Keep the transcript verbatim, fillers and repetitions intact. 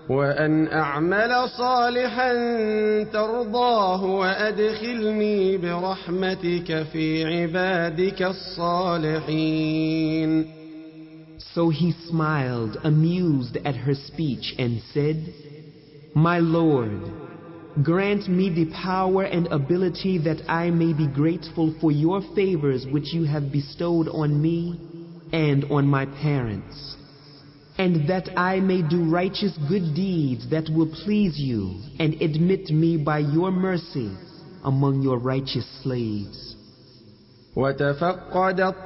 وأن أعمل صالحا ترضاه وأدخلني برحمتك في عبادك الصالحين. So he smiled, amused at her speech, and said, My Lord, grant me the power and ability that I may be grateful for your favors which you have bestowed on me and on my parents, and that I may do righteous good deeds that will please you and admit me by your mercy among your righteous slaves. وتفقد